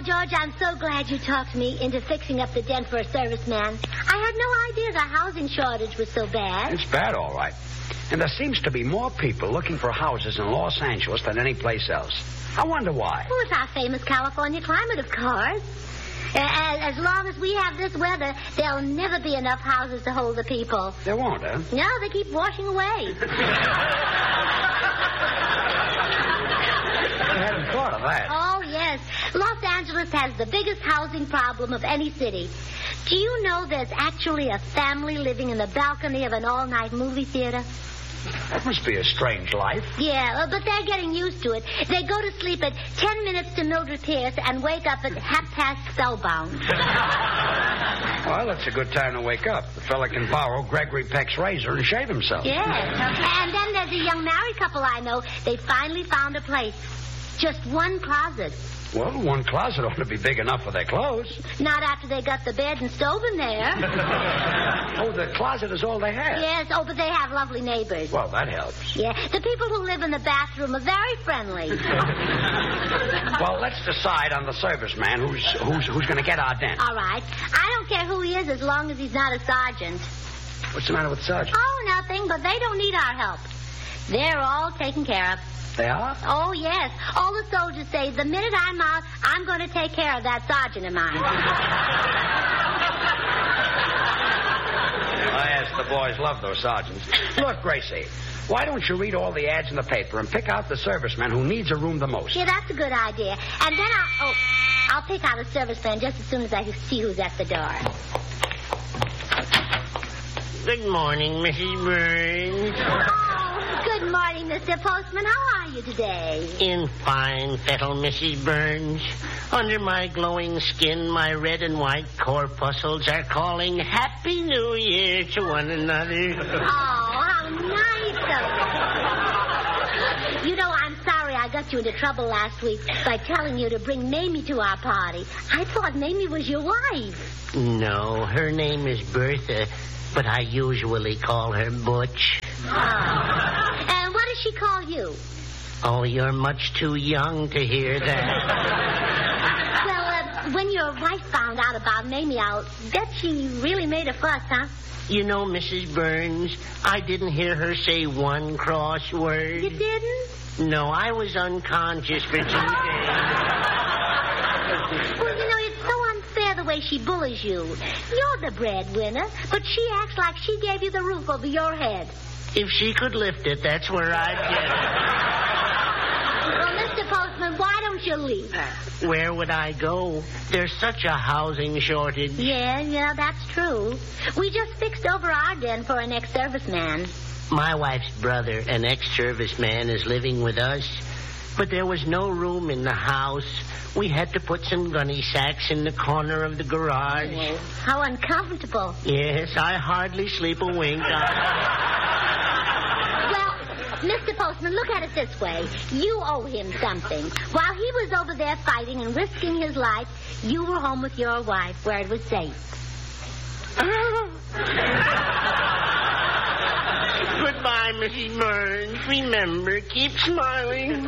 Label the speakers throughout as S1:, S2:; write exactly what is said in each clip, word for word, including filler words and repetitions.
S1: George, I'm so glad you talked me into fixing up the den for a serviceman. I had no idea the housing shortage was so bad.
S2: It's bad, all right. And there seems to be more people looking for houses in Los Angeles than any place else. I wonder why.
S1: Well, it's our famous California climate, of course. As, as long as we have this weather, there'll never be enough houses to hold the people.
S2: There won't, huh?
S1: No, they keep washing away.
S2: I hadn't thought of that.
S1: Oh, yes. Los Angeles has the biggest housing problem of any city. Do you know there's actually a family living in the balcony of an all-night movie theater?
S2: That must be a strange life.
S1: Yeah, but they're getting used to it. They go to sleep at ten minutes to Mildred Pierce and wake up at half past spellbound.
S2: Well, that's a good time to wake up. The fella can borrow Gregory Peck's razor and shave himself.
S1: Yes. And then there's a young married couple I know. They finally found a place. Just one closet.
S2: Well, one closet ought to be big enough for their clothes.
S1: Not after they got the bed and stove in there.
S2: Oh, the closet is all they have?
S1: Yes, oh, but they have lovely neighbors.
S2: Well, that helps.
S1: Yeah, the people who live in the bathroom are very friendly.
S2: Well, let's decide on the serviceman who's who's who's going to get our den.
S1: All right. I don't care who he is as long as he's not a sergeant.
S2: What's the matter with the sergeant?
S1: Oh, nothing, but they don't need our help. They're all taken care of.
S2: They are?
S1: Oh, yes. All the soldiers say, the minute I'm out, I'm going to take care of that sergeant of mine.
S2: Oh, yes, the boys love those sergeants. Look, Gracie, why don't you read all the ads in the paper and pick out the serviceman who needs a room the most?
S1: Yeah, that's a good idea. And then I'll... Oh, I'll pick out a serviceman just as soon as I see who's at the door.
S3: Good morning, Missus Burns.
S1: Good morning, Mister Postman. How are you today?
S3: In fine fettle, Missus Burns. Under my glowing skin, my red and white corpuscles are calling Happy New Year to one another.
S1: Oh, how nice of you. You know, I'm sorry I got you into trouble last week by telling you to bring Mamie to our party. I thought Mamie was your wife.
S3: No, her name is Bertha, but I usually call her Butch.
S1: Oh. And what does she call you?
S3: Oh, you're much too young to hear that.
S1: Well, uh, when your wife found out about Mamie, I'll bet she really made a fuss, huh?
S3: You know, Missus Burns, I didn't hear her say one cross word.
S1: You didn't?
S3: No, I was unconscious for two days.
S1: Well, you know, it's so unfair the way she bullies you. You're the breadwinner, but she acts like she gave you the roof over your head.
S3: If she could lift it, that's where I'd get it.
S1: Well, Mister Postman, why don't you leave her?
S3: Where would I go? There's such a housing shortage.
S1: Yeah, yeah, that's true. We just fixed over our den for an ex-serviceman.
S3: My wife's brother, an ex-serviceman, is living with us. But there was no room in the house. We had to put some gunny sacks in the corner of the garage.
S1: Oh, how uncomfortable.
S3: Yes, I hardly sleep a wink.
S1: Well, Mister Postman, look at it this way. You owe him something. While he was over there fighting and risking his life, you were home with your wife where it was safe.
S3: Goodbye, Missus Burns. Remember, keep smiling.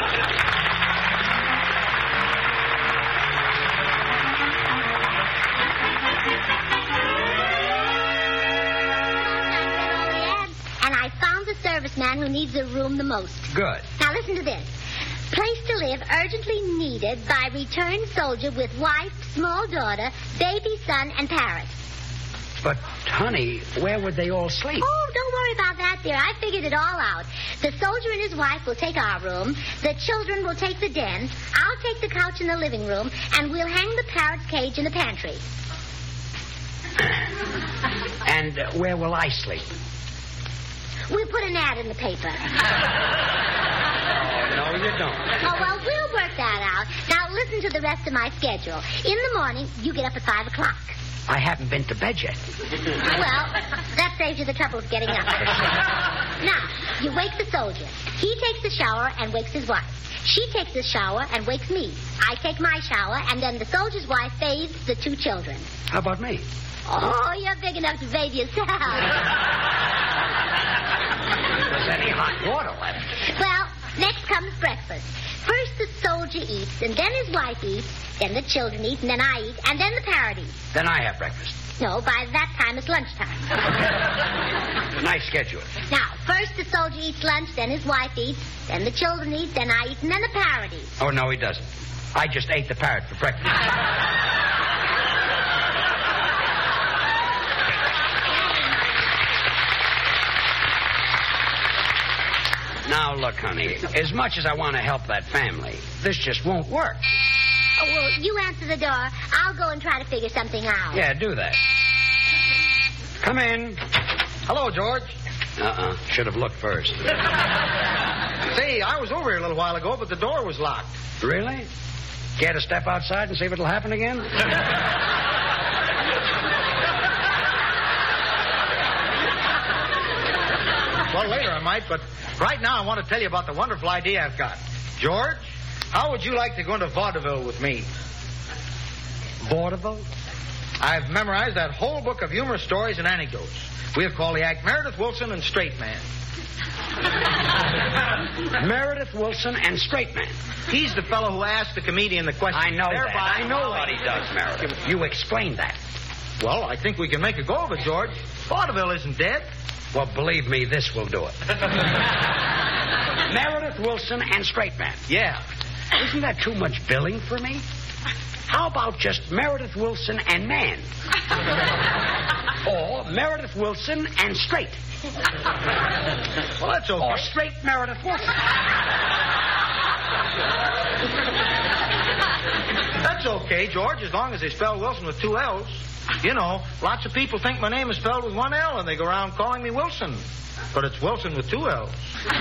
S1: And I found the serviceman who needs a room the most.
S2: Good.
S1: Now listen to this. Place to live urgently needed by returned soldier with wife, small daughter, baby son, and parrot.
S2: But, honey, where would they all sleep?
S1: Oh, don't worry about that, dear. I figured it all out. The soldier and his wife will take our room. The children will take the den. I'll take the couch in the living room, and we'll hang the parrot's cage in the pantry.
S2: And uh, where will I sleep?
S1: We'll put an ad in the paper.
S2: Oh, no, you don't.
S1: Oh, well, we'll work that out. Now, listen to the rest of my schedule. In the morning, you get up at five o'clock.
S2: I haven't been to bed yet.
S1: Well, that saves you the trouble of getting up. Now, you wake the soldier. He takes the shower and wakes his wife. She takes the shower and wakes me. I take my shower, and then the soldier's wife bathes the two children.
S2: How about me?
S1: Oh, you're big enough to bathe yourself.
S2: If there's any hot water left.
S1: Well, next comes breakfast. First, the soldier soldier eats, and then his wife eats, then the children eat, and then I eat, and then the parrot eats.
S2: Then I have breakfast.
S1: No, by that time it's lunchtime.
S2: Nice schedule.
S1: Now, first the soldier eats lunch, then his wife eats, then the children eat, then I eat, and then the parrot eats.
S2: Oh, no, he doesn't. I just ate the parrot for breakfast. Now, look, honey, as much as I want to help that family, this just won't work.
S1: Oh, well, you answer the door. I'll go and try to figure something out.
S2: Yeah, do that. Come in.
S4: Hello, George.
S2: Uh-uh. Should have looked first.
S4: Say, I was over here a little while ago, but the door was locked.
S2: Really? Care to step outside and see if it'll happen again?
S4: Well, later I might, but right now I want to tell you about the wonderful idea I've got. George, how would you like to go into vaudeville with me?
S2: Vaudeville?
S4: I've memorized that whole book of humorous stories and anecdotes. We'll call the act Meredith Wilson and Straight Man.
S2: Meredith Wilson and Straight Man.
S4: He's the fellow who asked the comedian the question.
S2: I know
S4: Thereby,
S2: that. I know what he does, Meredith. You explained that.
S4: Well, I think we can make a go of it, George. Vaudeville isn't dead.
S2: Well, believe me, this will do it. Meredith Wilson and Straight Man.
S4: Yeah.
S2: Isn't that too much billing for me? How about just Meredith Wilson and Man? Or Meredith Wilson and Straight?
S4: Well, that's okay.
S2: Or Straight Meredith Wilson?
S4: That's okay, George, as long as they spell Wilson with two L's. You know, lots of people think my name is spelled with one L, and they go around calling me Wilson. But it's Wilson with two L's.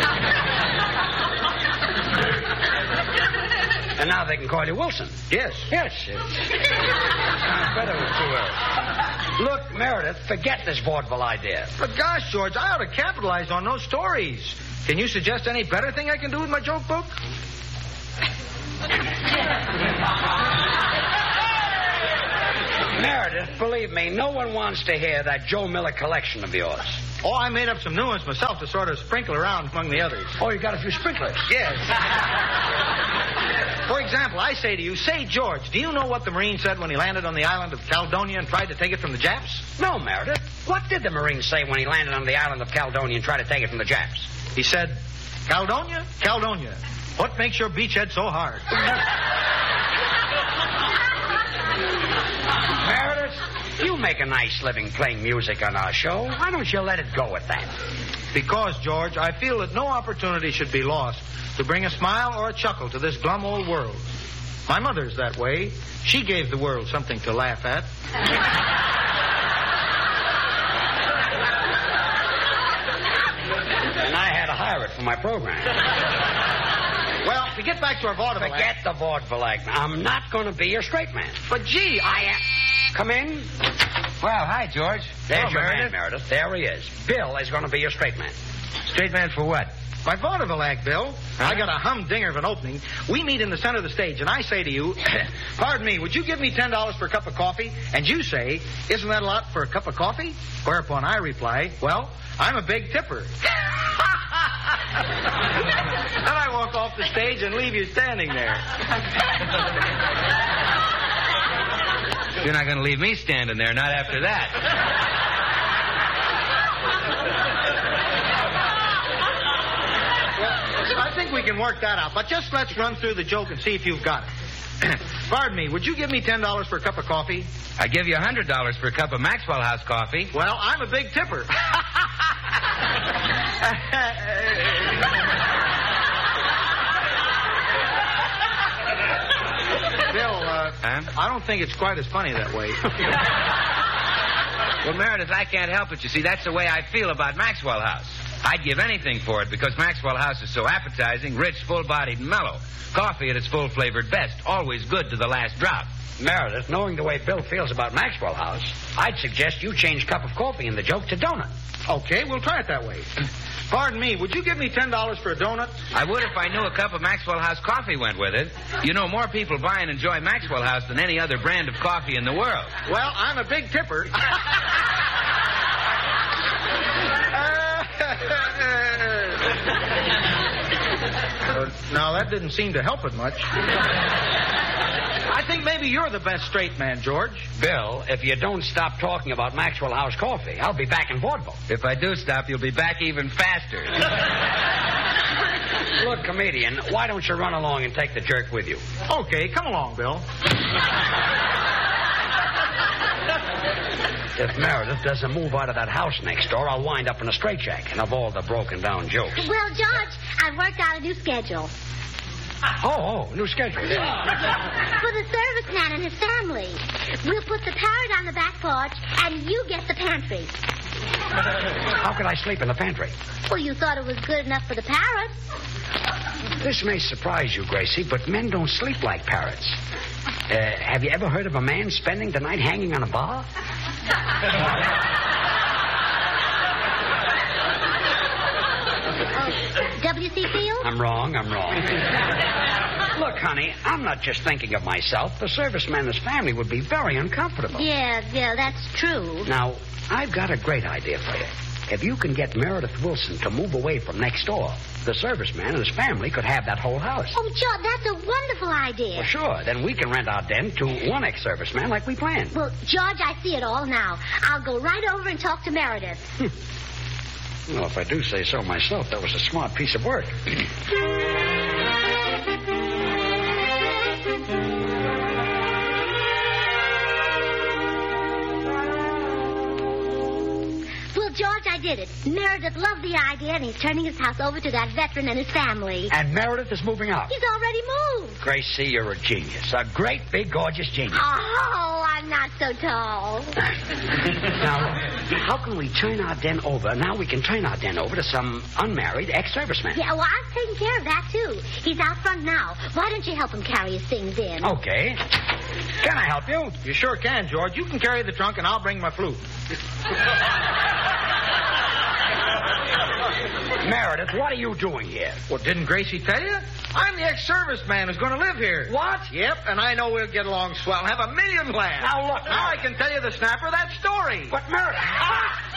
S2: And now they can call you Wilson.
S4: Yes.
S2: Yes. Sounds better with two L's. Look, Meredith, forget this vaudeville idea.
S4: But gosh, George, I ought to capitalize on those stories. Can you suggest any better thing I can do with my joke book?
S2: Meredith, believe me, no one wants to hear that Joe Miller collection of yours.
S4: Oh, I made up some new ones myself to sort of sprinkle around among the others.
S2: Oh, you got a few sprinklers?
S4: Yes. For example, I say to you, say, George, do you know what the Marine said when he landed on the island of Caledonia and tried to take it from the Japs?
S2: No, Meredith. What did the Marine say when he landed on the island of Caledonia and tried to take it from the Japs?
S4: He said, Caledonia, Caledonia, what makes your beachhead so hard?
S2: Meredith, you make a nice living playing music on our show. Why don't you let it go at that?
S4: Because, George, I feel that no opportunity should be lost to bring a smile or a chuckle to this glum old world. My mother's that way. She gave the world something to laugh at.
S2: And I had to hire it for my program.
S4: Well, to get back to our vaudeville
S2: Forget
S4: act.
S2: the vaudeville act. I'm not going to be your straight man.
S4: But, gee, I...
S2: I am. Come in.
S5: Well, hi, George.
S2: There's
S5: Hello,
S2: your
S5: Meredith.
S2: man, Meredith. There he is. Bill is going to be your straight man.
S5: Straight man for what?
S4: My vaudeville act, Bill. I got a humdinger of an opening. We meet in the center of the stage, and I say to you, pardon me, would you give me ten dollars for a cup of coffee? And you say, isn't that a lot for a cup of coffee? Whereupon I reply, well, I'm a big tipper. Then I walk off the stage and leave you standing there.
S5: You're not going to leave me standing there, not after that.
S4: Well, I think we can work that out, but just let's run through the joke and see if you've got it. Pardon me, would you give me ten dollars for a cup of coffee?
S5: I give you one hundred dollars for a cup of Maxwell House coffee.
S4: Well, I'm a big tipper. Bill, uh,
S5: Huh?
S4: I don't think it's quite as funny that way.
S5: Well, Meredith, I can't help it. You see, that's the way I feel about Maxwell House. I'd give anything for it because Maxwell House is so appetizing, rich, full-bodied, and mellow. Coffee at its full-flavored best, always good to the last drop.
S2: Meredith, knowing the way Bill feels about Maxwell House, I'd suggest you change cup of coffee in the joke to donut.
S4: Okay, we'll try it that way. Pardon me, would you give me ten dollars for a donut?
S5: I would if I knew a cup of Maxwell House coffee went with it. You know, more people buy and enjoy Maxwell House than any other brand of coffee in the world.
S4: Well, I'm a big tipper. Uh, now, that didn't seem to help it much. I think maybe you're the best straight man, George.
S2: Bill, if you don't stop talking about Maxwell House coffee, I'll be back in vaudeville.
S5: If I do stop, you'll be back even faster.
S2: Look, comedian, why don't you run along and take the jerk with you?
S4: Okay, come along, Bill.
S2: If Meredith doesn't move out of that house next door, I'll wind up in a straitjacket of all the broken-down jokes.
S1: Well, George, I've worked out a new schedule.
S2: Oh, oh, new schedule. Yeah.
S1: For the serviceman and his family. We'll put the parrot on the back porch, and you get the pantry.
S2: How could I sleep in the pantry?
S1: Well, you thought it was good enough for the parrot.
S2: This may surprise you, Gracie, but men don't sleep like parrots. Uh, have you ever heard of a man spending the night hanging on a bar?
S1: Oh, W C Field?
S2: I'm wrong, I'm wrong. Look, honey, I'm not just thinking of myself. The serviceman and his family would be very uncomfortable.
S1: Yeah, yeah, that's true.
S2: Now, I've got a great idea for you. If you can get Meredith Wilson to move away from next door, the serviceman and his family could have that whole house.
S1: Oh, George, that's a wonderful idea.
S2: Well, sure. Then we can rent our den to one ex-serviceman like we planned.
S1: Well, George, I see it all now. I'll go right over and talk to Meredith.
S2: Well, if I do say so myself, that was a smart piece of work.
S1: Well, George, I did it. Meredith loved the idea, and he's turning his house over to that veteran and his family.
S2: And Meredith is moving out.
S1: He's already moved.
S2: Gracie, you're a genius. A great, big, gorgeous genius.
S1: Oh, I'm not so tall.
S2: Now, how can we turn our den over? Now we can turn our den over to some unmarried ex-serviceman.
S1: Yeah, well, I'm taking care of that, too. He's out front now. Why don't you help him carry his things in?
S2: Okay. Can I help you?
S4: You sure can, George. You can carry the trunk, and I'll bring my flute.
S2: Meredith, what are you doing here?
S4: Well, didn't Gracie tell you? I'm the ex-serviceman who's going to live here.
S2: What?
S4: Yep, and I know we'll get along swell and have a million laughs.
S2: Now, look,
S4: Now I can tell you the snapper of that story.
S2: But, Meredith... Ah!